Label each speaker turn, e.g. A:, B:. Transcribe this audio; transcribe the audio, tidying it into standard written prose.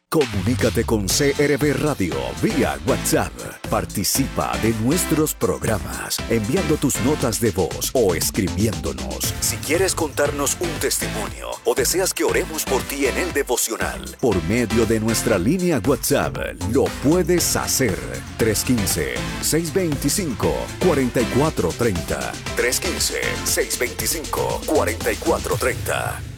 A: Comunícate con CRB Radio vía WhatsApp. Participa de nuestros programas enviando tus notas de voz o escribiéndonos. Si quieres contarnos un testimonio o deseas que oremos por ti en el devocional, por medio de nuestra línea WhatsApp, lo puedes hacer. 315-625-4430. 315-625-4430.